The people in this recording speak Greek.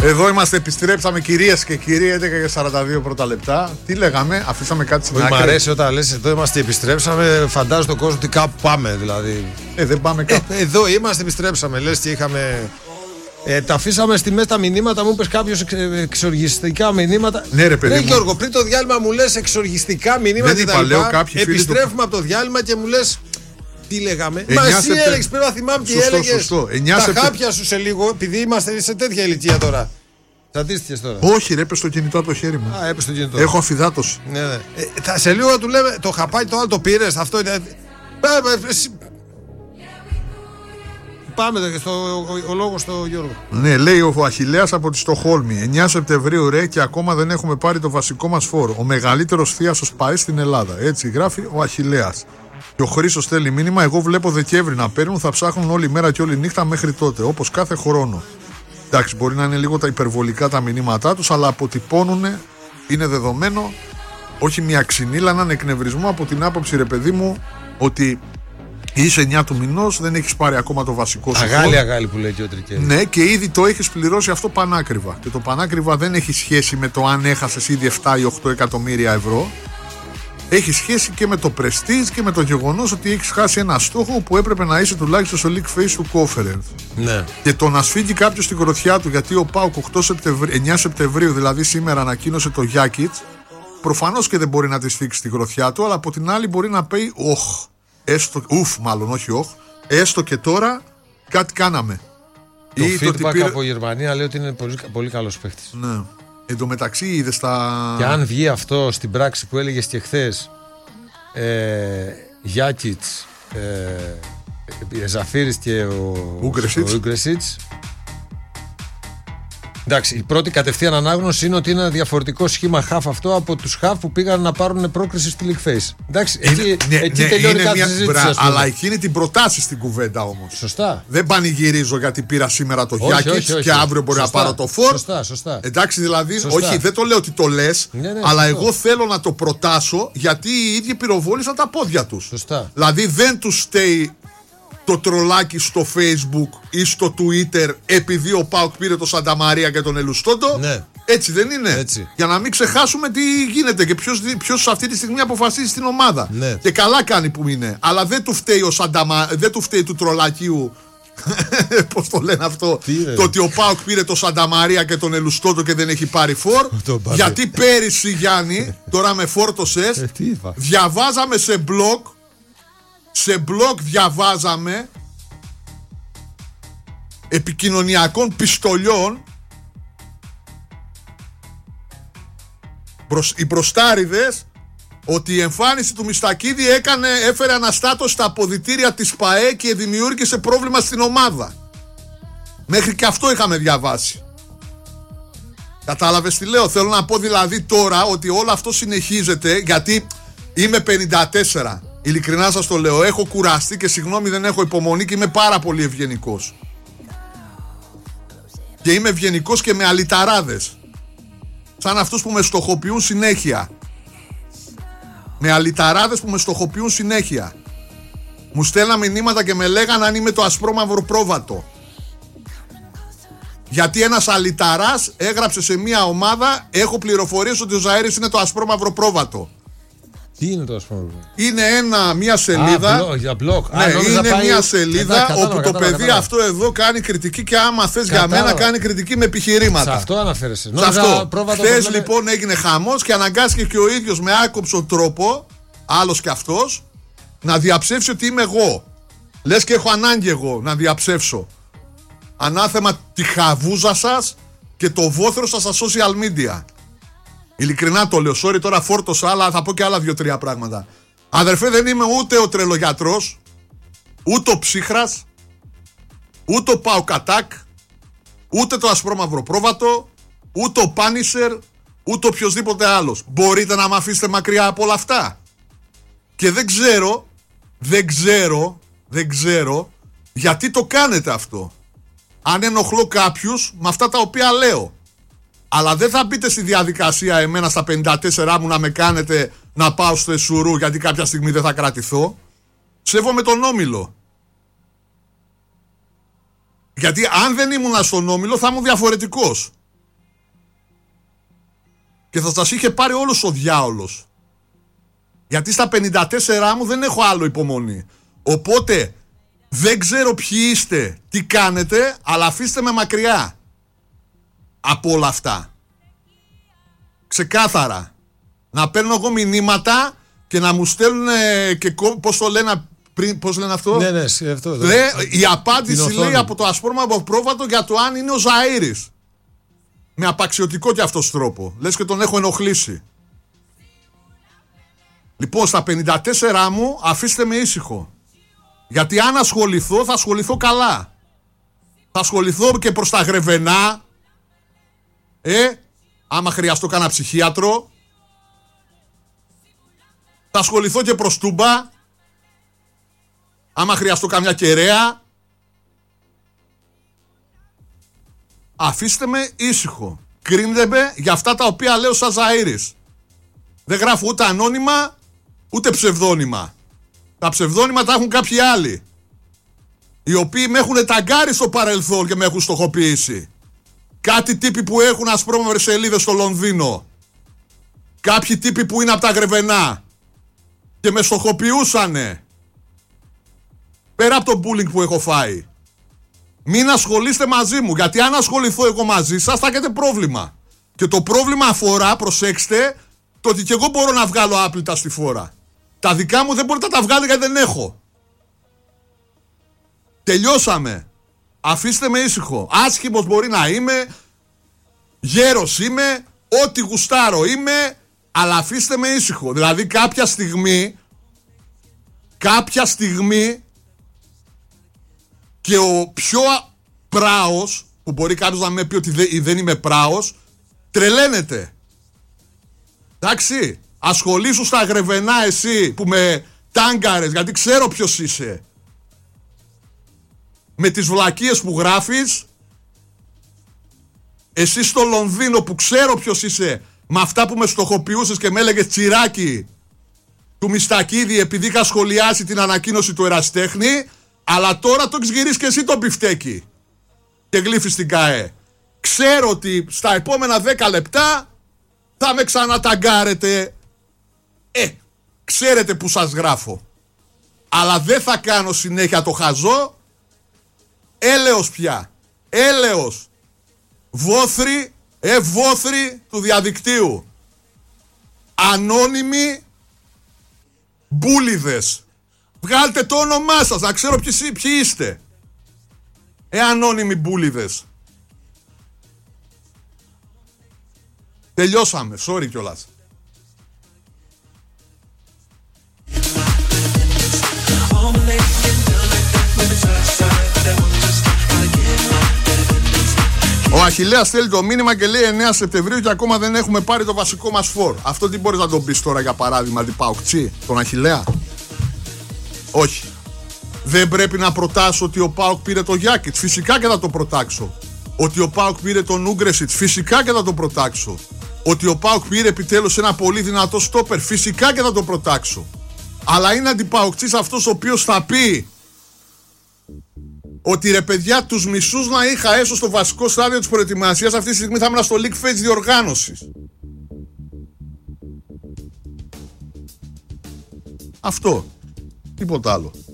Εδώ είμαστε, επιστρέψαμε κυρίες και κύριοι, 11:42 πρώτα λεπτά. Τι λέγαμε, αφήσαμε κάτι στην άκρη. Μ' αρέσει όταν λες εδώ είμαστε, επιστρέψαμε. Φαντάζομαι τον κόσμο ότι κάπου πάμε δηλαδή. Δεν πάμε κάπου. Εδώ είμαστε, επιστρέψαμε. Λες και είχαμε. Τα αφήσαμε στη μέση τα μηνύματα, μου είπες κάποιος εξοργιστικά μηνύματα. Ναι, ρε παιδί. Γιώργο, πριν το διάλειμμα μου λες εξοργιστικά μηνύματα. Δεν είπα, λέω κάποιοι φίλοι. Επιστρέφουμε από το διάλειμμα και μου λες. Τι λέγαμε. Μα εσύ έλεγες, πρέπει να θυμάμαι τι έλεγες. Τα χάπια σου σε λίγο, επειδή είμαστε σε τέτοια ηλικία τώρα. Στατίστηκες τώρα. Όχι, ρε, έπεσε το κινητό από το χέρι μου. Α, έπεσε το κινητό. Έχω αφυδάτωση. Ναι. Σε λίγο του λέμε, το χαπάκι το άλλο το πήρες. Αυτό είναι. Πάμε ο λόγος στο Γιώργο. Ναι, λέει ο Αχιλλέας από τη Στοχόλμη. 9 Σεπτεμβρίου, ρε, και ακόμα δεν έχουμε πάρει το βασικό μας φόρο. Ο μεγαλύτερος θίασος ΠΑΕ στην Ελλάδα. Έτσι γράφει ο Αχιλλέας. Και ο Χρήστος στέλνει μήνυμα. Εγώ βλέπω Δεκέμβρη να παίρνουν, θα ψάχνουν όλη μέρα και όλη νύχτα μέχρι τότε. Όπως κάθε χρόνο. Εντάξει, μπορεί να είναι λίγο τα υπερβολικά τα μηνύματά τους, αλλά αποτυπώνουν, είναι δεδομένο, όχι μια ξυνήλα, έναν εκνευρισμό από την άποψη, ρε παιδί μου, ότι είσαι 9 του μηνός, δεν έχεις πάρει ακόμα το βασικό σου. Αγάλι που λέει και ο Τρικέρης. Ναι, και ήδη το έχεις πληρώσει αυτό πανάκριβα. Και το πανάκριβα δεν έχει σχέση με το αν έχασες ήδη 7 ή 8 εκατομμύρια ευρώ. Έχει σχέση και με το πρεστίζ και με το γεγονός ότι έχεις χάσει ένα στόχο που έπρεπε να είσαι τουλάχιστον στο league face του conference. Ναι. Και το να σφίγγει κάποιος στην γροθιά του, γιατί ο ΠΑΟΚ 9 Σεπτεμβρίου, δηλαδή σήμερα, ανακοίνωσε το Γιάκιτς, προφανώς και δεν μπορεί να τη σφίξει στη γροθιά του, αλλά από την άλλη μπορεί να πει έστω και τώρα κάτι κάναμε. Το feedback από Γερμανία λέει ότι είναι πολύ, πολύ καλός παίχτης. Ναι. Εν τω μεταξύ είδες τα... Και αν βγει αυτό στην πράξη που έλεγες και χθες, Γιάκιτς, Ζαφίρης και ο Ούγκρεσιτς. Εντάξει, η πρώτη κατευθείαν ανάγνωση είναι ότι είναι ένα διαφορετικό σχήμα χαφ αυτό από τους χαφ που πήγαν να πάρουν πρόκριση στη League Face. Εντάξει, εκεί τελειώνει κάθε συζήτηση. Αλλά εκείνη την προτάσει στην κουβέντα όμως. Σωστά. Δεν πανηγυρίζω γιατί πήρα σήμερα το Γιάκιτς και αύριο μπορεί να πάρω το Φορ. Σωστά. Εντάξει, δηλαδή, όχι, δεν το λέω ότι το λες, αλλά εγώ θέλω να το προτάσω γιατί οι ίδιοι πυροβόλησαν τα πόδια τους. Σωστά. Δηλαδή δεν τους στέει το τρολάκι στο Facebook ή στο Twitter επειδή ο ΠΑΟΚ πήρε το Σανταμαρία και τον Ελουστόντο. Ναι. Έτσι δεν είναι. Έτσι. Για να μην ξεχάσουμε τι γίνεται και ποιος αυτή τη στιγμή αποφασίζει στην ομάδα. Ναι. Και καλά κάνει που είναι. Αλλά δεν του φταίει δεν του φταίει του τρολακίου. Πώς το λένε αυτό? Το ότι ο ΠΑΟΚ πήρε το Σανταμαρία και τον Ελουστόντο και δεν έχει πάρει Φορ. Γιατί πέρυσι, Γιάννη, τώρα με φόρτωσες, διαβάζαμε σε blog. Σε blog διαβάζαμε επικοινωνιακών πιστολιών οι μπροστάριδες ότι η εμφάνιση του Μιστακίδη έφερε αναστάτωση στα αποδυτήρια της ΠΑΕ και δημιούργησε πρόβλημα στην ομάδα. Μέχρι και αυτό είχαμε διαβάσει. Κατάλαβες τι λέω? Θέλω να πω δηλαδή τώρα ότι όλο αυτό συνεχίζεται γιατί είμαι 54. Ειλικρινά σας το λέω, έχω κουραστεί και συγγνώμη δεν έχω υπομονή και είμαι πάρα πολύ ευγενικός. Και είμαι ευγενικός και με αλυταράδες. Σαν αυτούς που με στοχοποιούν συνέχεια. Με αλυταράδες που με στοχοποιούν συνέχεια. Μου στέλναν μηνύματα και με λέγαν αν είμαι το ασπρόμαυρο πρόβατο. Γιατί ένας αλυταράς έγραψε σε μια ομάδα, έχω πληροφορίες ότι ο Ζαέρης είναι το ασπρόμαυρο πρόβατο. Τι είναι το ασπρόμαυρο? Είναι μια σελίδα. Είναι μια σελίδα όπου το παιδί αυτό εδώ κάνει κριτική και άμα θες για μένα κάνει κριτική με επιχειρήματα. Σε αυτό αναφέρεσαι. Σε αυτό. Χθες λοιπόν έγινε χαμός και αναγκάστηκε και ο ίδιος με άκοψο τρόπο, άλλος και αυτός, να διαψεύσει ότι είμαι εγώ. Λες και έχω ανάγκη εγώ να διαψεύσω. Ανάθεμα τη χαβούζα σας και το βόθρο σας στα social media. Ειλικρινά το λέω, sorry τώρα φόρτωσα, αλλά θα πω και άλλα 2-3 πράγματα. Αδερφέ, δεν είμαι ούτε ο τρελογιατρός, ούτε ο ψύχρας, ούτε ο παοκατάκ, ούτε το ασπρόμαυρο πρόβατο, ούτε ο πάνισερ, ούτε οποιοδήποτε άλλος. Μπορείτε να με αφήσετε μακριά από όλα αυτά? Και δεν ξέρω γιατί το κάνετε αυτό. Αν ενοχλώ κάποιους με αυτά τα οποία λέω. Αλλά δεν θα μπείτε στη διαδικασία εμένα στα 54 μου να με κάνετε να πάω στο Εσουρού γιατί κάποια στιγμή δεν θα κρατηθώ. Σέβομαι τον Όμιλο. Γιατί αν δεν ήμουνα στον Όμιλο θα ήμουν διαφορετικός. και θα σας είχε πάρει όλος ο διάολος. Γιατί στα 54 μου δεν έχω άλλο υπομονή. Οπότε δεν ξέρω ποιοι είστε, τι κάνετε, αλλά αφήστε με μακριά από όλα αυτά. Ξεκάθαρα. Να παίρνω εγώ μηνύματα και να μου στέλνουν και πώς το λένε πριν, πώς λένε αυτό. Ναι, αυτό. Η απάντηση λέει από το ασπρόμαυρο πρόβατο για το αν είναι ο Ζαΐρης. Με απαξιωτικό και αυτός τρόπο. Λες και τον έχω ενοχλήσει. Λοιπόν, στα 54 μου αφήστε με ήσυχο. Γιατί αν ασχοληθώ, θα ασχοληθώ καλά. Θα ασχοληθώ και προς τα Γρεβενά. Άμα χρειαστώ κανένα ψυχίατρο. Θα ασχοληθώ και προς Τούμπα. Άμα χρειαστώ καμιά κεραία. Αφήστε με ήσυχο. Κρίνετε με για αυτά τα οποία λέω σαν Ζαΐρης. Δεν γράφω ούτε ανώνυμα ούτε ψευδόνυμα. Τα ψευδόνυμα τα έχουν κάποιοι άλλοι, οι οποίοι με έχουν ταγκάρει στο παρελθόν και με έχουν στοχοποιήσει. Κάτι τύποι που έχουν ασπρόμαυρες σελίδες στο Λονδίνο. Κάποιοι τύποι που είναι από τα Γρεβενά και με στοχοποιούσανε. Πέρα από το bullying που έχω φάει. Μην ασχολείστε μαζί μου, γιατί αν ασχοληθώ εγώ μαζί σας θα έχετε πρόβλημα. Και το πρόβλημα αφορά, προσέξτε, το ότι και εγώ μπορώ να βγάλω άπλυτα στη φόρα. Τα δικά μου δεν μπορείτε να τα βγάλετε γιατί δεν έχω. Τελειώσαμε. Αφήστε με ήσυχο. Άσχημος μπορεί να είμαι, γέρος είμαι, ό,τι γουστάρω είμαι, αλλά αφήστε με ήσυχο. Δηλαδή κάποια στιγμή και ο πιο πράος, που μπορεί κάποιος να με πει ότι δεν είμαι πράος, τρελαίνεται. Εντάξει, ασχολήσου στα Γρεβενά εσύ που με τάγκαρες, γιατί ξέρω ποιος είσαι. Με τις βλακίες που γράφεις. Εσύ στο Λονδίνο που ξέρω ποιος είσαι, με αυτά που με στοχοποιούσες και με έλεγες τσιράκι του Μιστακίδη επειδή είχα σχολιάσει την ανακοίνωση του ερασιτέχνη, αλλά τώρα το έχεις γυρίσει και εσύ το μπιφτέκι και γλύφεις την ΚΑΕ. Ξέρω ότι στα επόμενα 10 λεπτά θα με ξαναταγκάρετε. Ξέρετε που σας γράφω. Αλλά δεν θα κάνω συνέχεια το χαζό. Έλεος πια. Έλεος. Βόθροι. Βόθροι του διαδικτύου. Ανώνυμοι μπούλιδες. Βγάλτε το όνομά σας, να ξέρω ποιοι είστε. Ανώνυμοι μπούλιδες. Τελειώσαμε, sorry κιόλας. Ο Αχιλλέας στέλνει το μήνυμα και λέει 9 Σεπτεμβρίου και ακόμα δεν έχουμε πάρει το βασικό μας φόρ. Αυτό τι μπορείς να τον πεις τώρα για παράδειγμα, την Παοκτσί, τον Αχιλλέα? Όχι. Δεν πρέπει να προτάσω ότι ο ΠΑΟΚ πήρε το Γιάκιτς? Φυσικά και θα το προτάξω. Ότι ο ΠΑΟΚ πήρε τον Ούγκρεσιτς? Φυσικά και θα το προτάξω. Ότι ο ΠΑΟΚ πήρε επιτέλους ένα πολύ δυνατό στόπερ? Φυσικά και θα το προτάξω. Αλλά είναι αντιπαοκτσής αυτός ο οποίος θα πει ότι ρε παιδιά, τους μισούς να είχα έσω στο βασικό στάδιο της προετοιμασίας, αυτή τη στιγμή θα ήμουν στο league phase διοργάνωσης. Αυτό. Τίποτα άλλο.